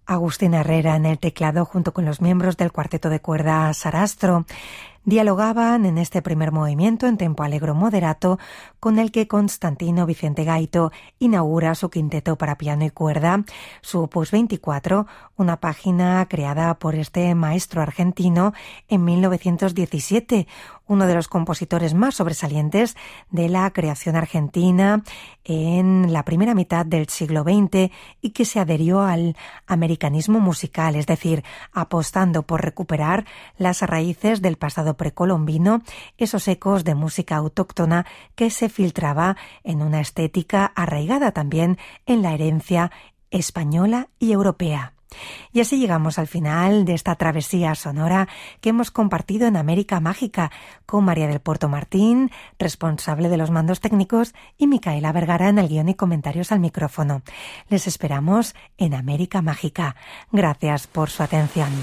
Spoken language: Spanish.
Agustín Herrera en el teclado junto con los miembros del cuarteto de cuerda Sarastro. Dialogaban en este primer movimiento en tempo allegro moderato con el que Constantino Vicente Gaito inaugura su quinteto para piano y cuerda, su Opus 24, una página creada por este maestro argentino en 1917, uno de los compositores más sobresalientes de la creación argentina en la primera mitad del siglo XX y que se adherió al americanismo musical, es decir, apostando por recuperar las raíces del pasado precolombino, esos ecos de música autóctona que se filtraba en una estética arraigada también en la herencia española y europea. Y así llegamos al final de esta travesía sonora que hemos compartido en América Mágica con María del Puerto Martín, responsable de los mandos técnicos, y Micaela Vergara en el guión y comentarios al micrófono. Les esperamos en América Mágica. Gracias por su atención.